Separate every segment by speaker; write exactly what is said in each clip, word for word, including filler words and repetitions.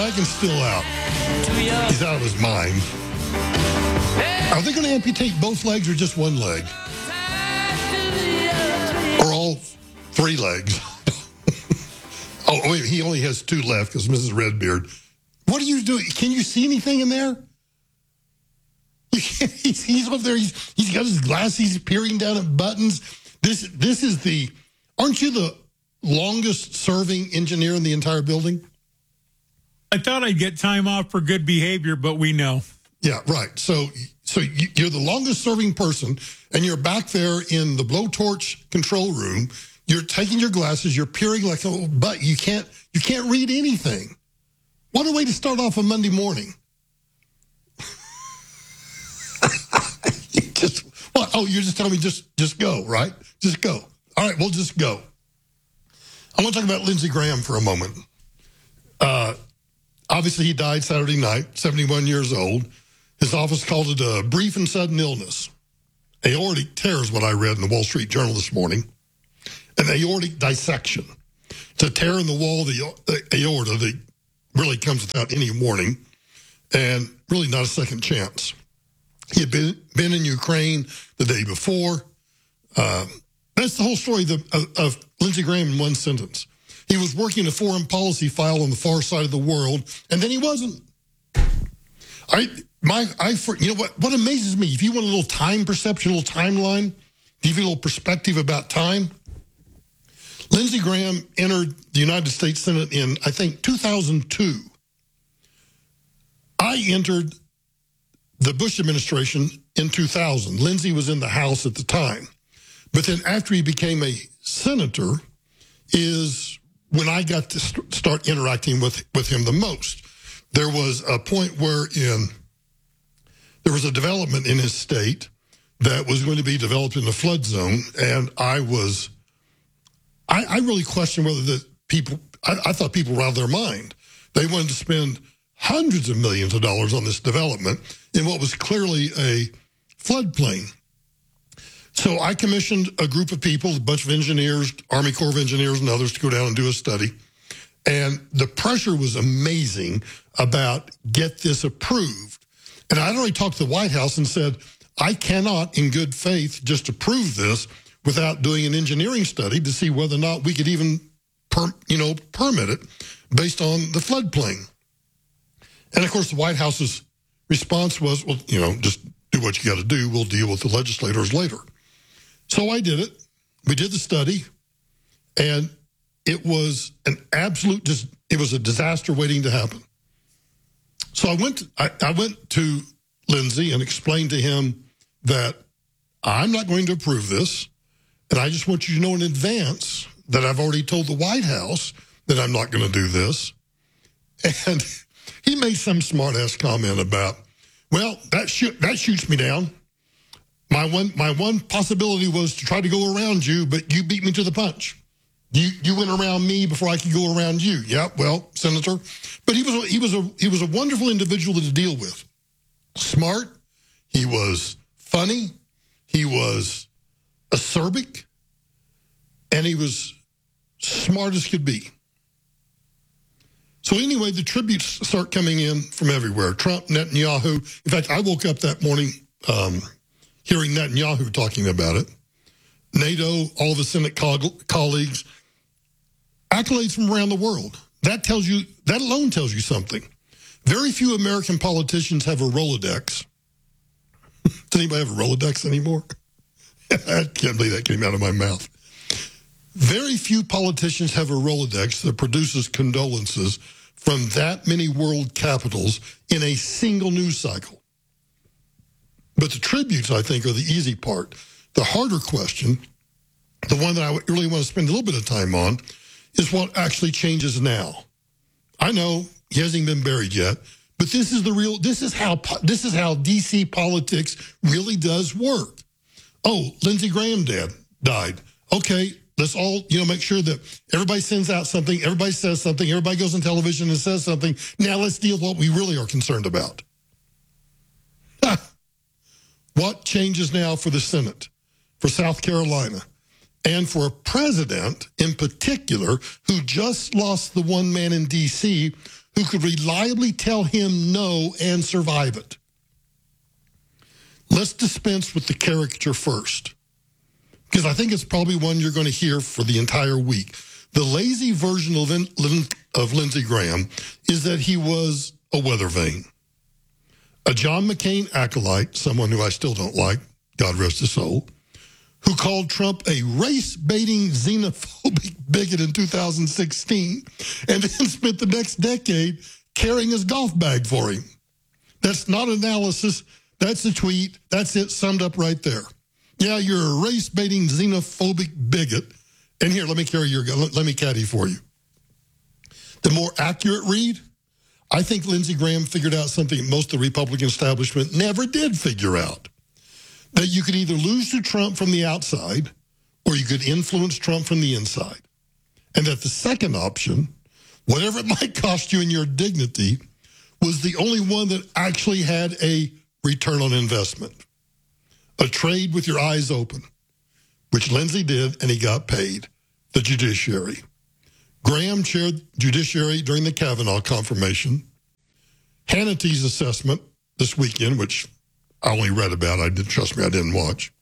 Speaker 1: dragon's still out. He's out of his mind. Are they going to amputate both legs or just one leg? Or all three legs? Oh, wait, he only has two left because Missus Redbeard. What are you doing? Can you see anything in there? You can't, he's, he's up there. He's, he's got his glasses. He's peering down at buttons. This, this is the, aren't you the longest serving engineer in the entire building?
Speaker 2: I thought I'd get time off for good behavior, but we know.
Speaker 1: Yeah, right. So, so you're the longest serving person, and you're back there in the blowtorch control room. You're taking your glasses. You're peering like a little butt. You can't. You can't read anything. What a way to start off a Monday morning. you just what? Oh, you're just telling me just just go, right? Just go. All right, we'll just go. I want to talk about Lindsey Graham for a moment. Uh, obviously, he died Saturday night, seventy-one years old. His office called it a brief and sudden illness. Aortic tear is what I read in the Wall Street Journal this morning. An aortic dissection. It's a tear in the wall of the aorta that really comes without any warning and really not a second chance. He had been, been in Ukraine the day before. Uh, that's the whole story of, the, of, of Lindsey Graham in one sentence. He was working a foreign policy file on the far side of the world, and then he wasn't. I, my, I, you know what? What amazes me, if you want a little time perception, a little timeline, give you a little perspective about time. Lindsey Graham entered the United States Senate in, I think, two thousand two. I entered the Bush administration in two thousand. Lindsey was in the House at the time. But then after he became a senator is when I got to st- start interacting with, with him the most. There was a point where in there was a development in his state that was going to be developed in the flood zone, and I was... I, I really question whether the people, I, I thought people were out of their mind. They wanted to spend hundreds of millions of dollars on this development in what was clearly a floodplain. So I commissioned a group of people, a bunch of engineers, Army Corps of Engineers and others, to go down and do a study. And the pressure was amazing about get this approved. And I'd already talked to the White House and said, I cannot, in good faith, just approve this without doing an engineering study to see whether or not we could even, per, you know, permit it based on the floodplain. And, of course, the White House's response was, well, you know, just do what you got to do. We'll deal with the legislators later. So I did it. We did the study, and it was an absolute, just it was a disaster waiting to happen. So I went, to, I, I went to Lindsey and explained to him that I'm not going to approve this. And I just want you to know in advance that I've already told the White House that I'm not going to do this. And he made some smart-ass comment about, well, that shoot, that shoots me down. My one my one possibility was to try to go around you, but you beat me to the punch. You you went around me before I could go around you. Yeah, well, Senator. But he was a, he was a he was a wonderful individual to deal with. Smart. He was funny. He was acerbic, and he was smart as could be. So anyway, the tributes start coming in from everywhere. Trump, Netanyahu. In fact, I woke up that morning um, hearing Netanyahu talking about it. NATO, all the Senate co- colleagues, accolades from around the world. That tells you, that alone tells you something. Very few American politicians have a Rolodex. Does anybody have a Rolodex anymore? I can't believe that came out of my mouth. Very few politicians have a Rolodex that produces condolences from that many world capitals in a single news cycle. But the tributes, I think, are the easy part. The harder question, the one that I really want to spend a little bit of time on, is what actually changes now. I know he hasn't been buried yet, but this is the real, this is how, this is how D C politics really does work. Oh, Lindsey Graham dad died. Okay, let's all, you know, make sure that everybody sends out something, everybody says something, everybody goes on television and says something. Now let's deal with what we really are concerned about. What changes now for the Senate, for South Carolina, and for a president in particular who just lost the one man in D C who could reliably tell him no and survive it. Let's dispense with the caricature first, because I think it's probably one you're going to hear for the entire week. The lazy version of, of Lindsey Graham is that he was a weather vane, a John McCain acolyte, someone who I still don't like, God rest his soul, who called Trump a race-baiting xenophobic bigot in two thousand sixteen and then spent the next decade carrying his golf bag for him. That's not analysis. That's a tweet. That's it summed up right there. Yeah, you're a race-baiting xenophobic bigot. And here, let me carry your gun. Let me caddy for you. The more accurate read, I think Lindsey Graham figured out something most of the Republican establishment never did figure out. That you could either lose to Trump from the outside or you could influence Trump from the inside. And that the second option, whatever it might cost you in your dignity, was the only one that actually had a return on investment. A trade with your eyes open, which Lindsey did, and he got paid. The judiciary. Graham chaired judiciary during the Kavanaugh confirmation. Hannity's assessment this weekend, which I only read about, I did, trust me, I didn't watch,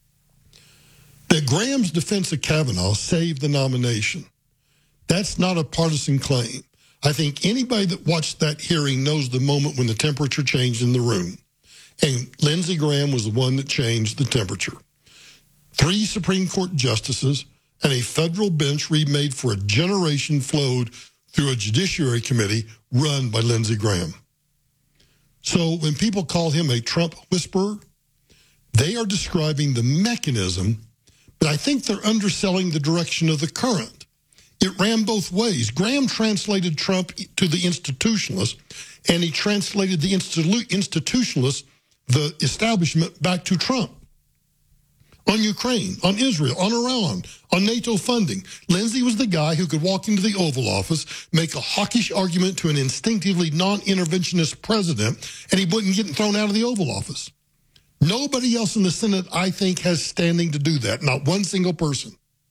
Speaker 1: that Graham's defense of Kavanaugh saved the nomination. That's not a partisan claim. I think anybody that watched that hearing knows the moment when the temperature changed in the room. And Lindsey Graham was the one that changed the temperature. Three Supreme Court justices and a federal bench remade for a generation flowed through a judiciary committee run by Lindsey Graham. So when people call him a Trump whisperer, they are describing the mechanism, but I think they're underselling the direction of the current. It ran both ways. Graham translated Trump to the institutionalists, and he translated the institutionalists, the establishment, back to Trump. On Ukraine, on Israel, on Iran, on NATO funding. Lindsey was the guy who could walk into the Oval Office, make a hawkish argument to an instinctively non-interventionist president, and he wouldn't get thrown out of the Oval Office. Nobody else in the Senate, I think, has standing to do that. Not one single person.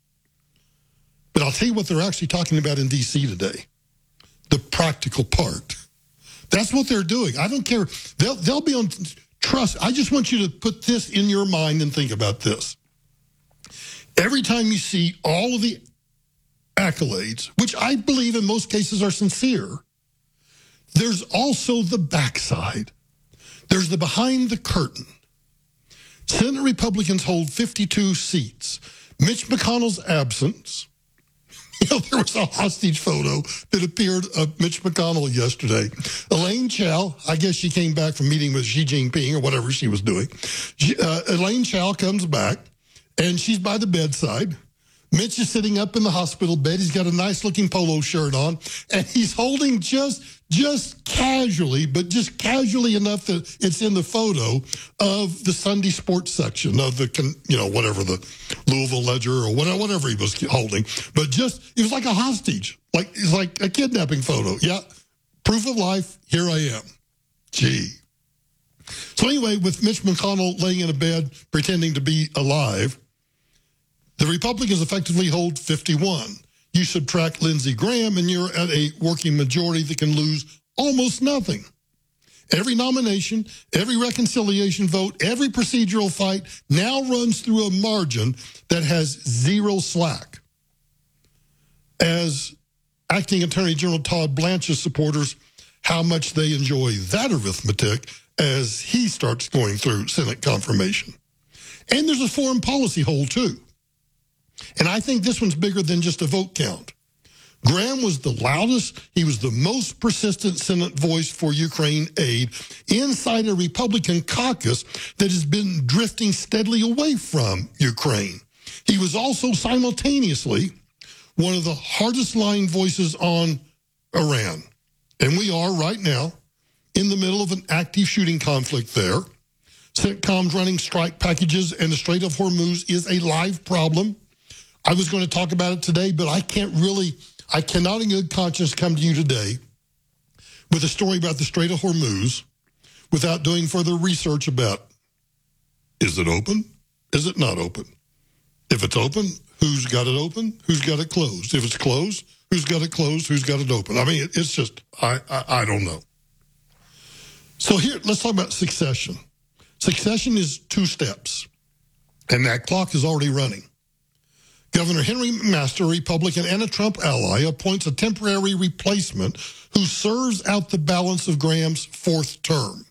Speaker 1: But I'll tell you what they're actually talking about in D C today. The practical part. That's what they're doing. I don't care. They'll, they'll be on... Trust, I just want you to put this in your mind and think about this. Every time you see all of the accolades, which I believe in most cases are sincere, there's also the backside. There's the behind the curtain. Senate Republicans hold fifty-two seats. Mitch McConnell's absence. You know, there was a hostage photo that appeared of Mitch McConnell yesterday. Elaine Chao, I guess she came back from meeting with Xi Jinping or whatever she was doing. She, uh, Elaine Chao comes back, and she's by the bedside. Mitch is sitting up in the hospital bed. He's got a nice-looking polo shirt on, and he's holding just, just casually, but just casually enough that it's in the photo of the Sunday sports section of the, you know, whatever, the Louisville Ledger or whatever, whatever he was holding. But just, it was like a hostage, like it's like a kidnapping photo. Yeah, proof of life, here I am. Gee. So anyway, with Mitch McConnell laying in a bed pretending to be alive, the Republicans effectively hold fifty-one. You subtract Lindsey Graham, and you're at a working majority that can lose almost nothing. Every nomination, every reconciliation vote, every procedural fight now runs through a margin that has zero slack. As Acting Attorney General Todd Blanche's supporters, how much they enjoy that arithmetic as he starts going through Senate confirmation. And there's a foreign policy hole, too. And I think this one's bigger than just a vote count. Graham was the loudest, he was the most persistent Senate voice for Ukraine aid inside a Republican caucus that has been drifting steadily away from Ukraine. He was also simultaneously one of the hardest line voices on Iran. And we are right now in the middle of an active shooting conflict there. CENTCOM's running strike packages, and the Strait of Hormuz is a live problem. I was going to talk about it today, but I can't really, I cannot in good conscience come to you today with a story about the Strait of Hormuz without doing further research about, is it open? Is it not open? If it's open, who's got it open? Who's got it closed? If it's closed, who's got it closed, who's got it open. I mean, it's just, I, I, I don't know. So here, let's talk about succession. Succession is two steps, and that clock is already running. Governor Henry McMaster, a Republican and a Trump ally, appoints a temporary replacement who serves out the balance of Graham's fourth term.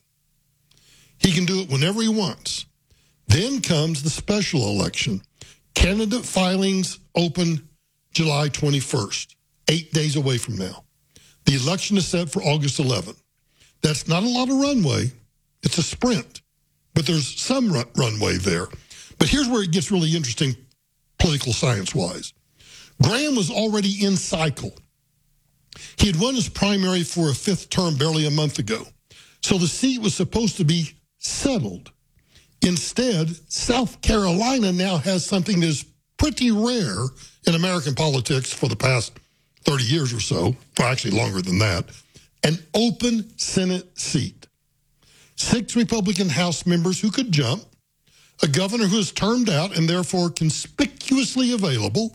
Speaker 1: He can do it whenever he wants. Then comes the special election. Candidate filings open July twenty-first, eight days away from now. The election is set for August eleventh. That's not a lot of runway. It's a sprint, but there's some run- runway there. But here's where it gets really interesting political science-wise. Graham was already in cycle. He had won his primary for a fifth term barely a month ago. So the seat was supposed to be settled. Instead, South Carolina now has something that is pretty rare in American politics for the past thirty years or so, well, actually longer than that, an open Senate seat. Six Republican House members who could jump, a governor who is termed out and therefore conspicuously available,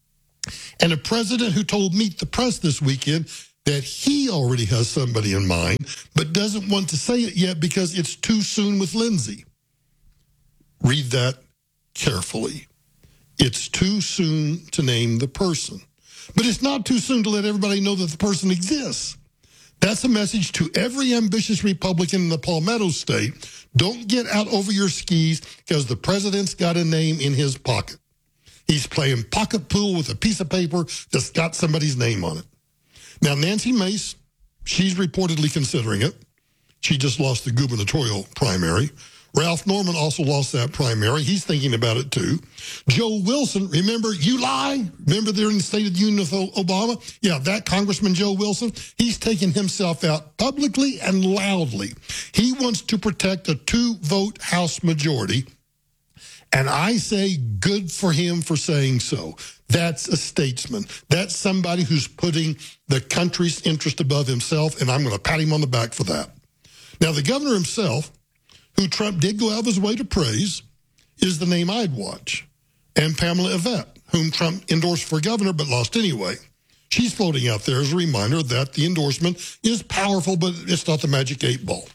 Speaker 1: and a president who told Meet the Press this weekend that he already has somebody in mind, but doesn't want to say it yet because it's too soon with Lindsey. Read that carefully. It's too soon to name the person. But it's not too soon to let everybody know that the person exists. That's a message to every ambitious Republican in the Palmetto State. Don't get out over your skis because the president's got a name in his pocket. He's playing pocket pool with a piece of paper that's got somebody's name on it. Now, Nancy Mace, she's reportedly considering it. She just lost the gubernatorial primary. Ralph Norman also lost that primary. He's thinking about it, too. Joe Wilson, remember, you lie? Remember there in the State of the Union of Obama? Yeah, that Congressman Joe Wilson, he's taking himself out publicly and loudly. He wants to protect a two-vote House majority, and I say good for him for saying so. That's a statesman. That's somebody who's putting the country's interest above himself, and I'm going to pat him on the back for that. Now, the governor himself, who Trump did go out of his way to praise, is the name I'd watch. And Pamela Yvette, whom Trump endorsed for governor but lost anyway. She's floating out there as a reminder that the endorsement is powerful, but it's not the magic eight ball.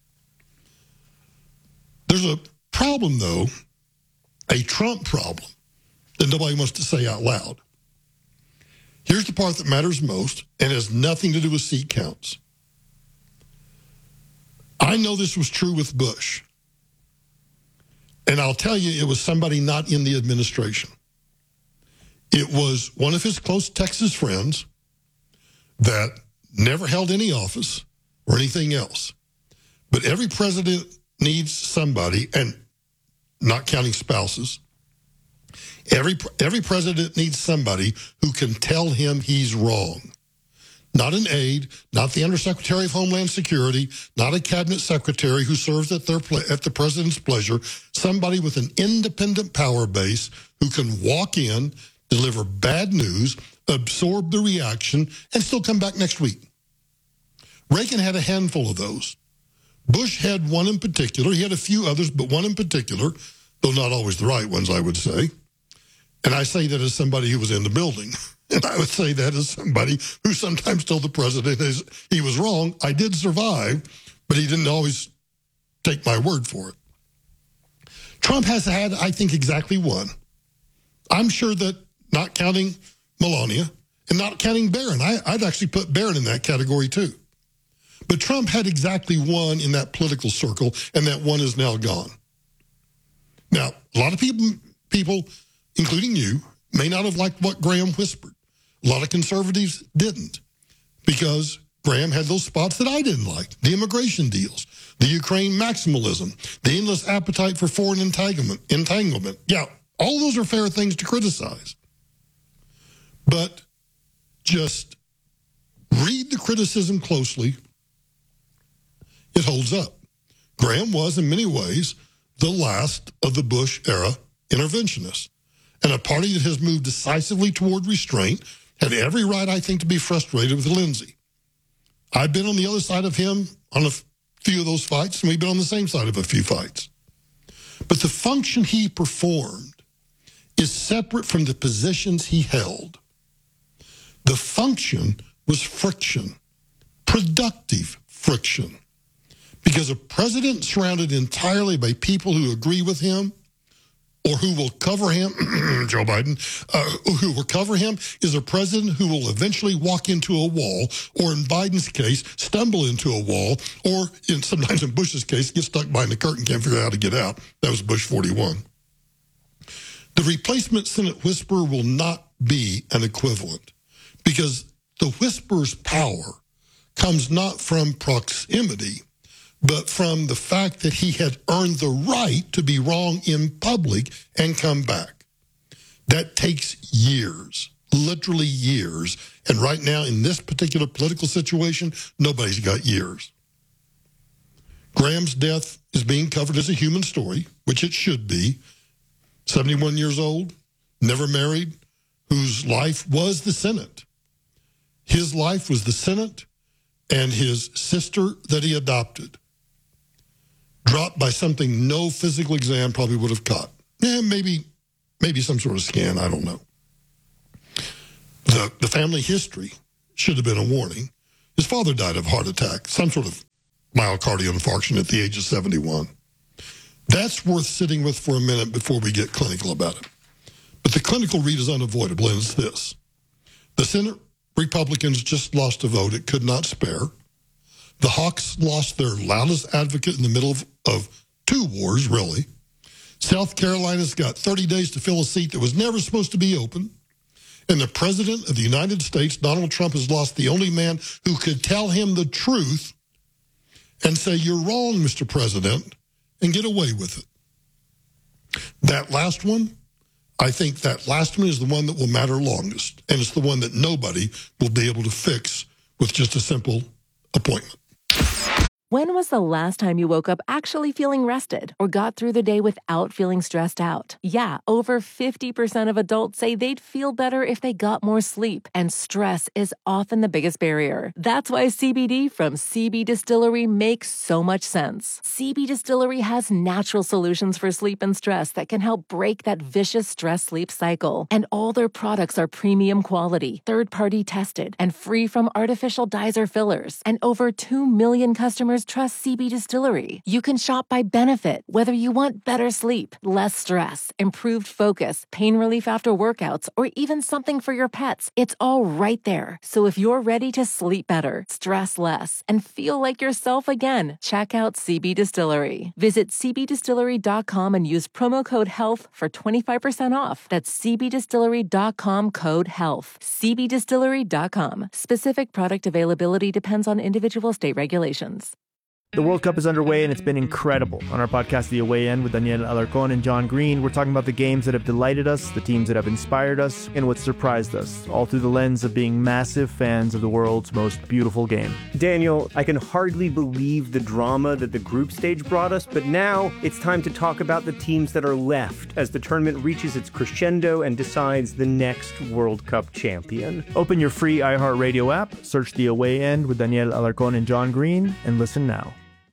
Speaker 1: There's a problem, though, a Trump problem, that nobody wants to say out loud. Here's the part that matters most and has nothing to do with seat counts. I know this was true with Bush. And I'll tell you, it was somebody not in the administration. It was one of his close Texas friends that never held any office or anything else. But every president needs somebody, and not counting spouses, every every president needs somebody who can tell him he's wrong. Not an aide, not the Undersecretary of Homeland Security, not a cabinet secretary who serves at their ple- at the president's pleasure, somebody with an independent power base who can walk in, deliver bad news, absorb the reaction, and still come back next week. Reagan had a handful of those. Bush had one in particular. He had a few others, but one in particular, though not always the right ones, I would say. And I say that as somebody who was in the building. And I would say that as somebody who sometimes told the president he was wrong. I did survive, but he didn't always take my word for it. Trump has had, I think, exactly one. I'm sure that not counting Melania and not counting Barron, I, I'd actually put Barron in that category too. But Trump had exactly one in that political circle, and that one is now gone. Now, a lot of people, people, including you, may not have liked what Graham whispered. A lot of conservatives didn't, because Graham had those spots that I didn't like. The immigration deals, the Ukraine maximalism, the endless appetite for foreign entanglement. entanglement. Yeah, all those are fair things to criticize. But just read the criticism closely. It holds up. Graham was, in many ways, the last of the Bush-era interventionists. And a party that has moved decisively toward restraint had every right, I think, to be frustrated with Lindsey. I've been on the other side of him on a few of those fights, and we've been on the same side of a few fights. But the function he performed is separate from the positions he held. The function was friction, productive friction. Because a president surrounded entirely by people who agree with him or who will cover him, Joe Biden, uh, who will cover him, is a president who will eventually walk into a wall, or in Biden's case, stumble into a wall, or in sometimes in Bush's case, get stuck behind the curtain, can't figure out how to get out. That was Bush forty-one. The replacement Senate whisperer will not be an equivalent, because the whisperer's power comes not from proximity, but from the fact that he had earned the right to be wrong in public and come back. That takes years, literally years. And right now, in this particular political situation, nobody's got years. Graham's death is being covered as a human story, which it should be. seventy-one years old, never married, whose life was the Senate. His life was the Senate and his sister that he adopted. Dropped by something no physical exam probably would have caught. Yeah, maybe maybe some sort of scan, I don't know. The, the family history should have been a warning. His father died of a heart attack, some sort of myocardial infarction at the age of seventy-one. That's worth sitting with for a minute before we get clinical about it. But the clinical read is unavoidable, and it's this. The Senate Republicans just lost a vote it could not spare. The Hawks lost their loudest advocate in the middle of, of two wars, really. South Carolina's got thirty days to fill a seat that was never supposed to be open. And the President of the United States, Donald Trump, has lost the only man who could tell him the truth and say, you're wrong, Mister President, and get away with it. That last one, I think that last one is the one that will matter longest. And it's the one that nobody will be able to fix with just a simple appointment.
Speaker 3: When was the last time you woke up actually feeling rested or got through the day without feeling stressed out? Yeah, over fifty percent of adults say they'd feel better if they got more sleep, and stress is often the biggest barrier. That's why C B D from C B Distillery makes so much sense. C B Distillery has natural solutions for sleep and stress that can help break that vicious stress-sleep cycle. And all their products are premium quality, third-party tested, and free from artificial dyes or fillers. And over two million customers trust C B Distillery. You can shop by benefit, whether you want better sleep, less stress, improved focus, pain relief after workouts, or even something for your pets. It's all right there. So if you're ready to sleep better, stress less, and feel like yourself again, check out C B Distillery. Visit c b distillery dot com and use promo code HEALTH for twenty-five percent off. That's c b distillery dot com code HEALTH. c b distillery dot com. Specific product availability depends on individual state regulations.
Speaker 4: The World Cup is underway, and it's been incredible. On our podcast, The Away End, with Daniel Alarcón and John Green, we're talking about the games that have delighted us, the teams that have inspired us, and what surprised us, all through the lens of being massive fans of the world's most beautiful game.
Speaker 5: Daniel, I can hardly believe the drama that the group stage brought us, but now it's time to talk about the teams that are left as the tournament reaches its crescendo and decides the next World Cup champion.
Speaker 4: Open your free iHeartRadio app, search The Away End with Daniel Alarcón and John Green, and listen now.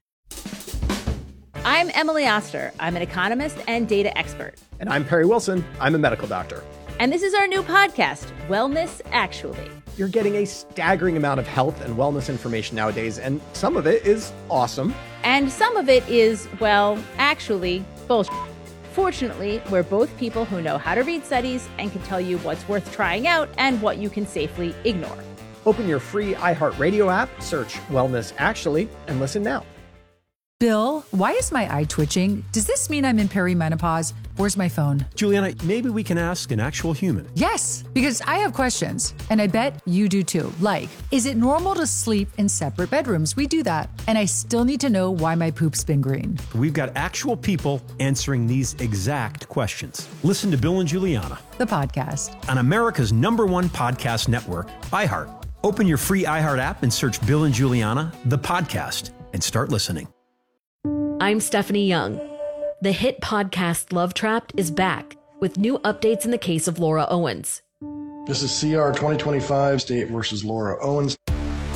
Speaker 6: I'm Emily Oster. I'm an economist and data expert.
Speaker 7: And I'm Perry Wilson. I'm a medical doctor.
Speaker 6: And this is our new podcast, Wellness Actually.
Speaker 7: You're getting a staggering amount of health and wellness information nowadays, and some of it is awesome.
Speaker 6: And some of it is, well, actually, bullshit. Fortunately, we're both people who know how to read studies and can tell you what's worth trying out and what you can safely ignore.
Speaker 7: Open your free iHeartRadio app, search Wellness Actually, and listen now.
Speaker 8: Bill, why is my eye twitching? Does this mean I'm in perimenopause? Where's my phone?
Speaker 9: Juliana, maybe we can ask an actual human.
Speaker 8: Yes, because I have questions, and I bet you do too. Like, is it normal to sleep in separate bedrooms? We do that. And I still need to know why my poop's been green.
Speaker 9: We've got actual people answering these exact questions. Listen to Bill and Juliana,
Speaker 8: the podcast,
Speaker 9: on America's number one podcast network, iHeart. Open your free iHeart app and search Bill and Juliana, the podcast, and start listening.
Speaker 10: I'm Stephanie Young. The hit podcast Love Trapped is back with new updates in the case of Laura Owens.
Speaker 11: This is C R twenty twenty-five, State versus Laura Owens.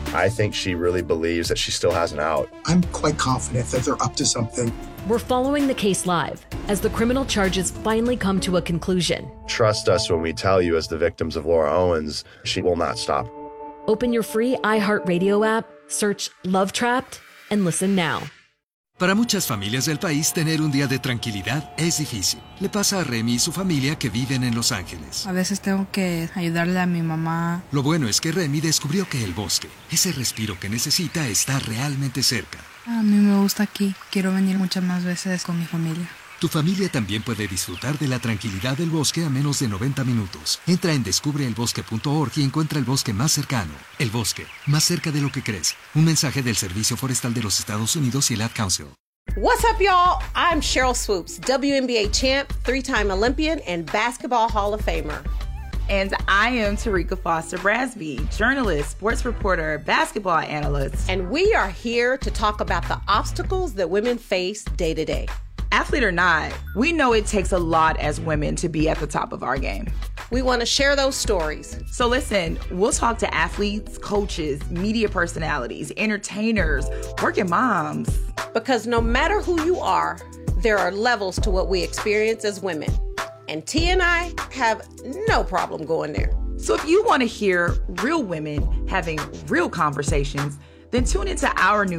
Speaker 11: I think she really believes that she still has an out.
Speaker 12: I'm quite confident that they're up to something.
Speaker 10: We're following the case live as the criminal charges finally come to a conclusion.
Speaker 11: Trust us when we tell you, as the victims of Laura Owens, she will not stop.
Speaker 10: Open your free iHeartRadio app, search Love Trapped, and listen now.
Speaker 13: Para muchas familias del país, tener un día de tranquilidad es difícil. Le pasa a Remy y su familia que viven en Los Ángeles.
Speaker 14: A veces tengo que ayudarle a mi mamá.
Speaker 13: Lo bueno es que Remy descubrió que el bosque, ese respiro que necesita, está realmente cerca.
Speaker 14: A mí me gusta aquí. Quiero venir muchas más veces con mi familia.
Speaker 13: Tu familia también puede disfrutar de la tranquilidad del bosque a menos de noventa minutos. Entra en descubre el bosque punto org y encuentra el bosque más cercano. El bosque, más cerca de lo que crees. Un mensaje del Servicio Forestal de los Estados Unidos y el Ad Council.
Speaker 15: What's up, y'all? I'm Cheryl Swoops, W N B A champ, three-time Olympian, and Basketball Hall of Famer.
Speaker 16: And I am Tarika Foster Brasby, journalist, sports reporter, basketball analyst.
Speaker 15: And we are here to talk about the obstacles that women face day to day.
Speaker 16: Athlete or not, we know it takes a lot as women to be at the top of our game.
Speaker 15: We want to share those stories.
Speaker 16: So listen, we'll talk to athletes, coaches, media personalities, entertainers, working moms.
Speaker 15: Because no matter who you are, there are levels to what we experience as women. And T and I have no problem going there.
Speaker 16: So if you want to hear real women having real conversations, then tune into our new